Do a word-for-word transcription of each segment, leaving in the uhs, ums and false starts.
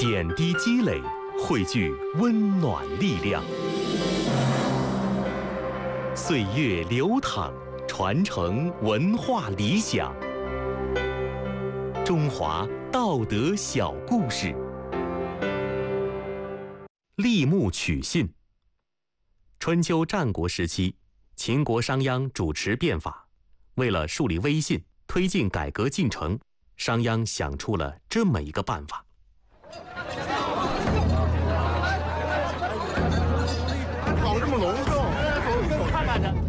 点滴积累，汇聚温暖力量。岁月流淌，传承文化理想。中华道德小故事。立木取信。春秋战国时期，秦国商鞅主持变法，为了树立威信，推进改革进程，商鞅想出了这么一个办法。 搞这么隆重，看看他。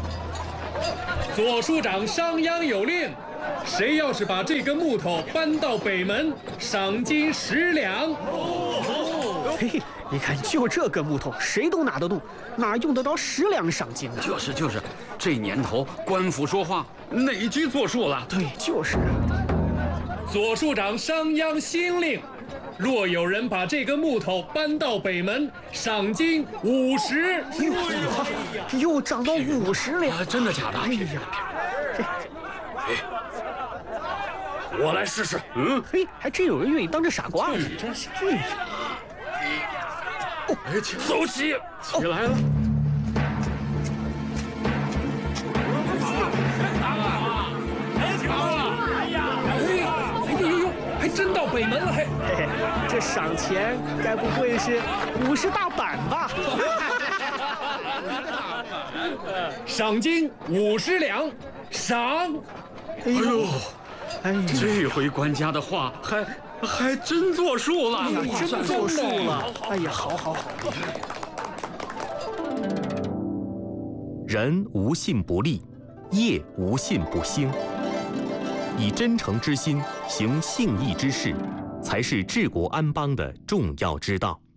左庶长商鞅有令，谁要是把这根木头搬到北门，赏金十两。 嘿嘿，你看，就这根木头，谁都拿得动，哪用得着十两赏金呢？ 就是就是，这年头官府说话哪句作数了？ 对，就是啊。 左庶长商鞅新令，若有人把这根木头搬到北门，赏金五十。 又又涨到五十两、 啊！真的假的？ 哎呀， 哎，我来试试。 嗯，嘿，还真有人愿意当这傻瓜呢。 真是。 哎，走起，起来了。 还真到北门了，还嘿嘿，这赏钱该不会是五十大板吧？ 赏金五十两，赏。 哎呦， 哎呀， 这回官家的话还还真作数了， 哎呀，真作数了。哎呀，好好好。 人无信不立，业无信不兴。以真诚之心行信义之事，才是治国安邦的重要之道。